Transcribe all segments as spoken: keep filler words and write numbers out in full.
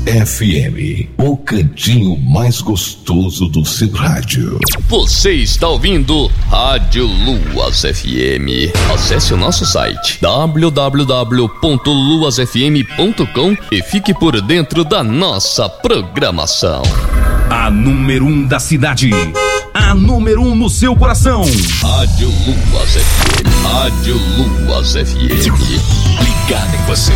F M, o cantinho mais gostoso do seu rádio. Você está ouvindo Rádio Luas F M. Acesse o nosso site w w w ponto luas f m ponto com e fique por dentro da nossa programação. A número um da cidade. A número um no seu coração. Rádio Luas F M. Rádio Luas F M. Ligado em você.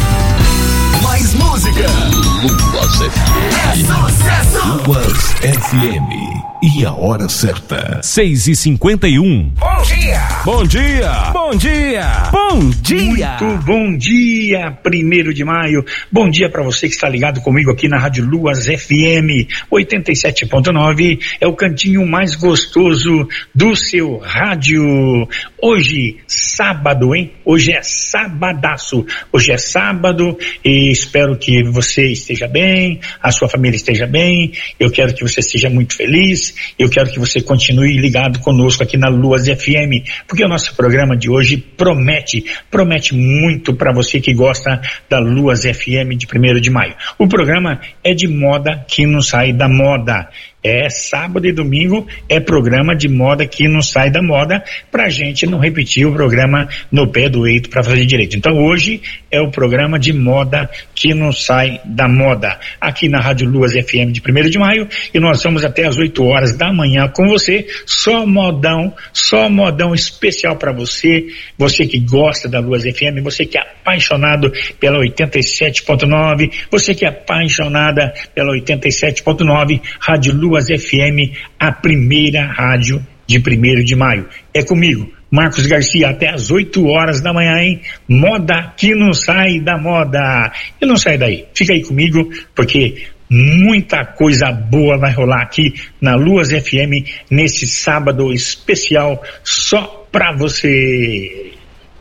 Mais música. Luas F M. É sucesso. Luas F M. E a hora certa. seis e cinquenta e um. Bom dia. Bom dia. Bom dia. Bom dia. Muito bom dia, primeiro de maio. Bom dia para você que está ligado comigo aqui na Rádio Luas F M oitenta e sete ponto nove. É o cantinho mais gostoso do seu rádio. Hoje, sábado, hein? Hoje é sabadaço. Hoje é sábado e espero que você esteja bem, a sua família esteja bem. Eu quero que você seja muito feliz. Eu quero que você continue ligado conosco aqui na Luas F M, porque o nosso programa de hoje promete, promete muito para você que gosta da Luas F M de primeiro de maio. O programa é de moda que não sai da moda. É sábado e domingo, é programa de moda que não sai da moda, pra gente não repetir o programa no pé do eito pra fazer direito. Então hoje é o programa de moda que não sai da moda, aqui na Rádio Luas F M de primeiro de maio, e nós vamos até às oito horas da manhã com você, só modão, só modão especial pra você, você que gosta da Luas F M, você que é apaixonado pela oitenta e sete ponto nove, você que é apaixonada pela oitenta e sete ponto nove, Rádio Luas Luas F M, a primeira rádio de primeiro de maio. É comigo, Marcos Garcia, até às oito horas da manhã, hein? Moda que não sai da moda. E não sai daí. Fica aí comigo, porque muita coisa boa vai rolar aqui na Luas F M nesse sábado especial só pra você.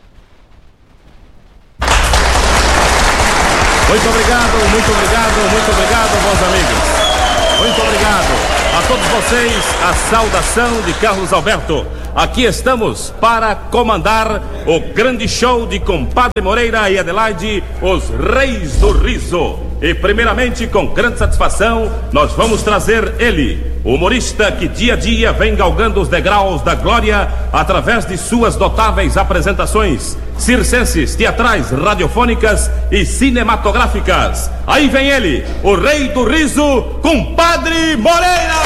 Muito obrigado, muito obrigado, muito obrigado, meus amigos. Muito obrigado a todos vocês, a saudação de Carlos Alberto. Aqui estamos para comandar o grande show de Compadre Moreira e Adelaide, os Reis do Riso. E primeiramente, com grande satisfação, nós vamos trazer ele, o humorista que dia a dia vem galgando os degraus da glória através de suas notáveis apresentações circenses, teatrais, radiofônicas e cinematográficas. Aí vem ele, o Rei do Riso, Compadre Moreira!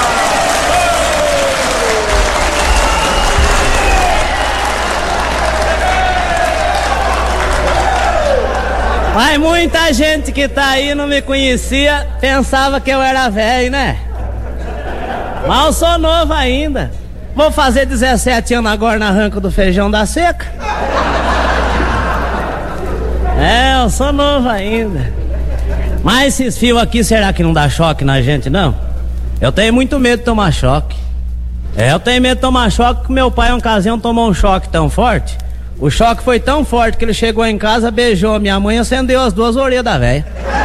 Mas muita gente que tá aí não me conhecia, pensava que eu era velho, né? Mas eu sou novo ainda. Vou fazer dezessete anos agora na arranca do feijão da seca. É, eu sou novo ainda. Mas esses fios aqui, será que não dá choque na gente, não? Eu tenho muito medo de tomar choque. É, eu tenho medo de tomar choque porque meu pai, em uma ocasião, tomou um choque tão forte. O choque foi tão forte que ele chegou em casa, beijou minha mãe e acendeu as duas orelhas da velha.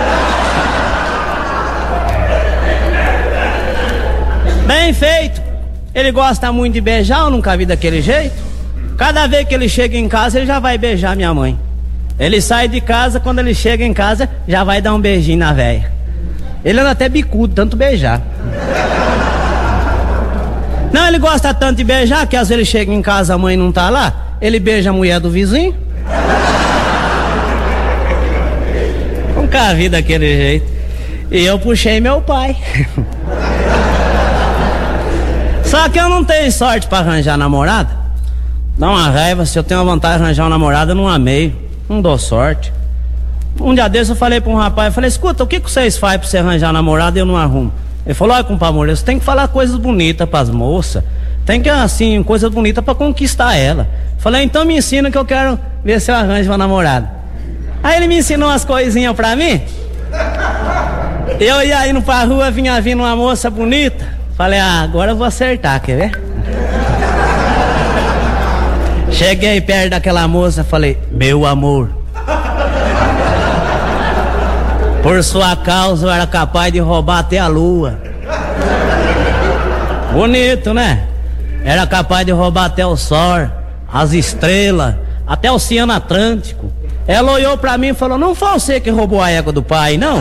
Bem feito. Ele gosta muito de beijar, eu nunca vi daquele jeito. Cada vez que ele chega em casa, ele já vai beijar minha mãe. Ele sai de casa, quando ele chega em casa, já vai dar um beijinho na velha. Ele anda até bicudo, tanto beijar. Não, ele gosta tanto de beijar que às vezes ele chega em casa, a mãe não tá lá. Ele beija a mulher do vizinho. Nunca vi daquele jeito. E eu puxei meu pai. Só que eu não tenho sorte pra arranjar namorada. Dá uma raiva, se eu tenho uma vontade de arranjar uma namorada, eu não amei. Não dou sorte. Um dia desse eu falei pra um rapaz, eu falei, escuta, o que que vocês fazem pra você arranjar namorada e eu não arrumo? Ele falou, olha, compadre Moreira, você tem que falar coisas bonitas pras moças. Tem que, assim, coisas bonitas pra conquistar ela. Falei, então me ensina que eu quero ver se eu arranjo uma namorada. Aí ele me ensinou umas coisinhas pra mim. Eu ia indo pra rua, vinha vindo uma moça bonita. Falei, ah, agora eu vou acertar, quer ver? Cheguei perto daquela moça, falei, meu amor, por sua causa eu era capaz de roubar até a lua. Bonito, né? Era capaz de roubar até o sol, as estrelas, até o Oceano Atlântico. Ela olhou pra mim e falou: não foi você que roubou a égua do pai, não?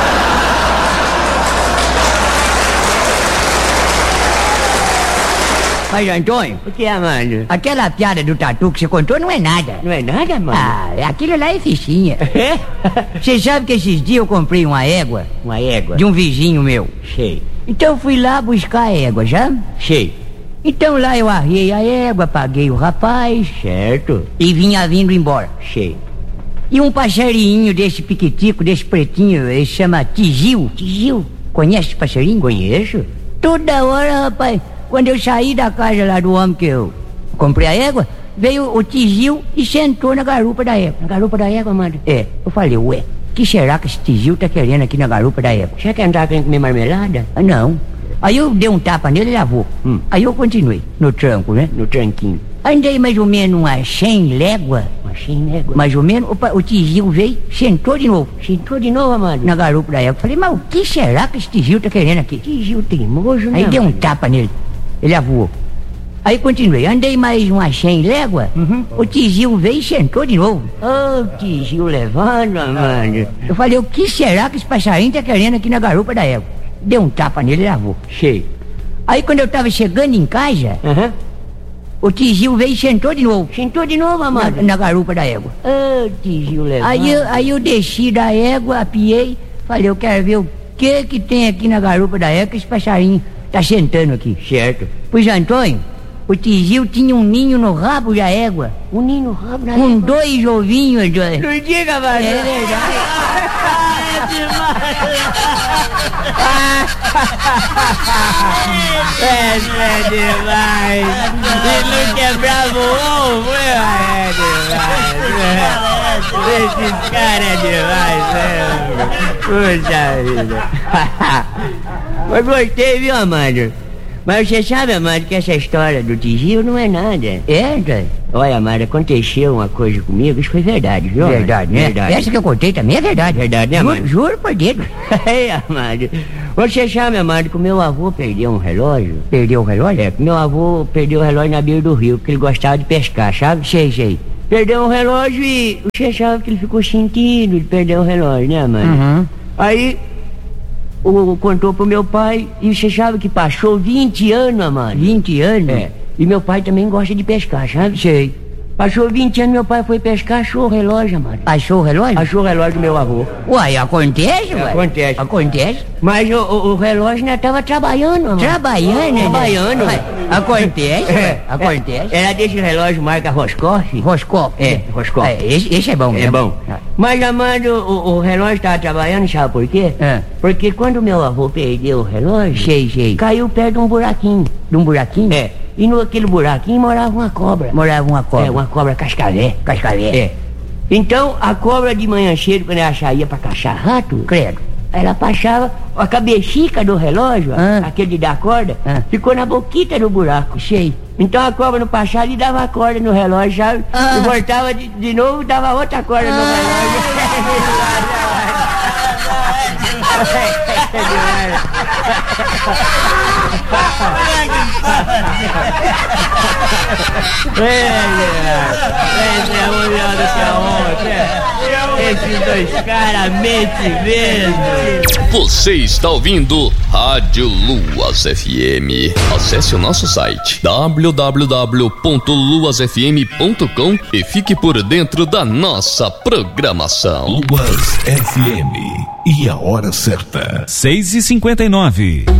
Mas, Antônio, O que é, mano? aquela piada do tatu que você contou não é nada. Não é nada, mano? Ah, aquilo lá é fichinha. É? Você sabe que esses dias eu comprei uma égua Uma égua? de um vizinho meu. Sei, Então eu fui lá buscar a égua, já? sei. Então lá eu arriei a égua, paguei o rapaz Certo? e vinha vindo embora. Sei. E um passarinho desse piquitico, desse pretinho, ele chama Tigil. Tigil. Conhece esse passarinho? Conheço? Toda hora, rapaz, quando eu saí da casa lá do homem que eu comprei a égua, veio o Tigil e sentou na garupa da égua. Na garupa da égua, mano? É, eu falei, ué, que será que esse Tigil tá querendo aqui na garupa da égua? Você quer entrar querendo comer marmelada? Ah, não. Aí eu dei um tapa nele e lavou. Hum. Aí eu continuei, no tranco, né? No tranquinho. Andei mais ou menos umas cem léguas, Achei égua. mais ou menos. Opa, o Tigil veio, sentou de novo Sentou de novo, mano? na garupa da égua. Falei, mas o que será que esse Tigil tá querendo aqui? Tigil teimoso, né? Aí dei um mano? tapa nele, ele voou. Aí continuei, andei mais umas cem léguas, Uhum. o Tigil veio e sentou de novo. Ô, Tigil levando, mano. Eu falei, o que será que esse passarinho tá querendo aqui na garupa da égua? Dei um tapa nele e voou. Sei. Aí quando eu tava chegando em casa, Aham. o Tigil veio e sentou de novo. Sentou de novo, Na, mano. na garupa da égua. Ô, Tigil levando. Aí eu, aí eu desci da égua, apiei, falei, eu quero ver o que que tem aqui na garupa da égua que esse passarinho tá sentando aqui. Certo. Pois, Antônio, o Tigil tinha um ninho no rabo da égua, O ninho rabo na com égua. dois ovinhos, Antônio. Não diga, mano. É verdade. É, é demais. E não quebrava o ovo, é demais. Esse cara é demais, né? Puxa vida. Mas gostei, viu, Amado? Mas você sabe, Amado, que essa história do Tigil não é nada. É, Antônio? Olha, Amado, aconteceu uma coisa comigo, isso foi verdade, viu? Amado? Verdade, né? Verdade. Essa que eu contei também é verdade. Verdade, né, Juro, mano? juro por dedo. É, Amado. Você sabe, Amado, que o meu avô perdeu um relógio? Perdeu o relógio? É, que meu avô perdeu o relógio na beira do rio, porque ele gostava de pescar, sabe? Sei, sei. Perdeu o relógio e você sabe que ele ficou sentindo de perder o relógio, né, mano? Uhum. Aí, o, contou pro meu pai, e você sabe que passou vinte anos, mano. vinte anos? É. E meu pai também gosta de pescar, sabe? Sei. Passou vinte anos, meu pai foi pescar, achou o relógio, mano. Achou o relógio? Achou o relógio do meu avô. Uai, acontece, uai. Acontece. Acontece. Mas o, o, o relógio ainda tava trabalhando, mano. Trabalhando, né? Trabalhando. Uai, acontece, uai. É, Acontece. Era desse relógio marca Roscoff. Roscoff. É, Roscoff. É, esse, esse é bom, É né? bom. Mas, Amado, o, o relógio estava trabalhando, sabe por quê? É. Porque quando meu avô perdeu o relógio, Sei, sei. caiu perto de um buraquinho. De um buraquinho? É. E no aquele buraquinho morava uma cobra. Morava uma cobra. É, uma cobra cascavé. Cascavé. É. Então, a cobra de manhã cedo, quando ela saía pra caçar rato, Credo. ela passava a cabechica do relógio, Ah. aquele da corda, Ah. ficou na boquita do buraco. Sei. Então a cobra não passava e dava a corda no relógio, sabe? Ah. E voltava de, de novo, dava outra corda no relógio. Esses dois caras mente mesmo. Você está ouvindo Rádio Luas F M. Acesse o nosso site w w w ponto luas f m ponto com e fique por dentro da nossa programação. Luas F M. E a hora certa. seis e cinquenta e nove.